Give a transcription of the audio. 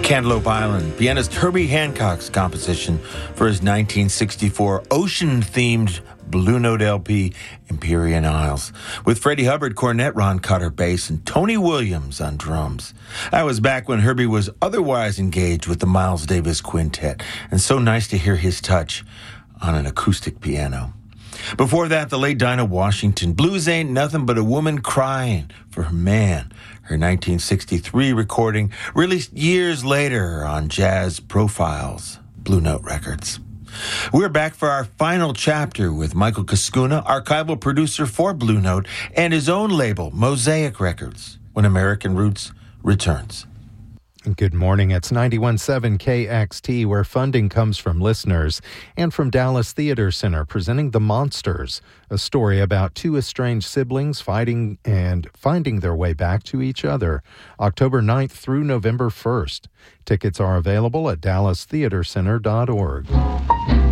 Cantaloupe Island, pianist Herbie Hancock's composition for his 1964 ocean-themed Blue Note LP, Empyrean Isles, with Freddie Hubbard cornet, Ron Cutter bass, and Tony Williams on drums. That was back when Herbie was otherwise engaged with the Miles Davis Quintet, and so nice to hear his touch on an acoustic piano. Before that, the late Dinah Washington, Blues Ain't Nothing But a Woman Crying for Her Man, her 1963 recording, released years later on Jazz Profiles, Blue Note Records. We're back for our final chapter with Michael Cascuna, archival producer for Blue Note, and his own label, Mosaic Records, when American Roots returns. Good morning. It's 91.7 KXT, where funding comes from listeners, and from Dallas Theater Center, presenting The Monsters, a story about two estranged siblings fighting and finding their way back to each other, October 9th through November 1st. Tickets are available at dallastheatercenter.org.